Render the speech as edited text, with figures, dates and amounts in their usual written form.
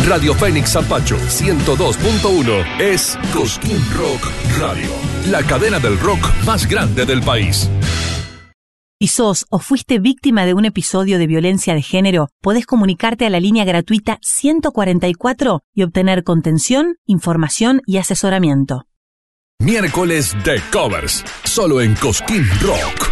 Radio Fénix Zapacho 102.1 es Cosquín Rock Radio, la cadena del rock más grande del país. Si sos o fuiste víctima de un episodio de violencia de género, podés comunicarte a la línea gratuita 144 y obtener contención, información y asesoramiento. Miércoles de covers, solo en Cosquín Rock.